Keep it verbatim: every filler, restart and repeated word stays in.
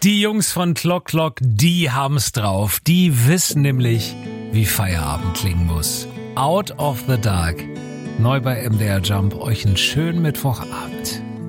Die Jungs von Clock Clock, die haben's drauf. Die wissen nämlich, wie Feierabend klingen muss. Out of the Dark. Neu bei M D R Jump. Euch einen schönen Mittwochabend.